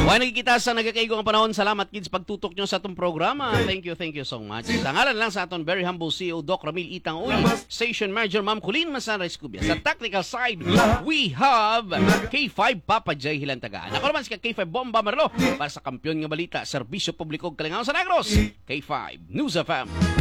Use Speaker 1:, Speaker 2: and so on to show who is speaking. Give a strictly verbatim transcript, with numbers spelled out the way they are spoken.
Speaker 1: Buhay nagkikita sa nagkakaigo ang panahon. Salamat kids pagtutok nyo sa itong programa. Thank you, thank you so much. Tangalan lang sa aton very humble C E O Doc Ramil Itang Uy, Station Manager Ma'am Colleen Manzanares Cubia. Sa technical side, we have K five Papa J Hilantagaan. Ako naman si K five Bomba Marlo para sa kampiyon nga balita, serbisyo publiko Kalingaw sa Negros. K five News F M.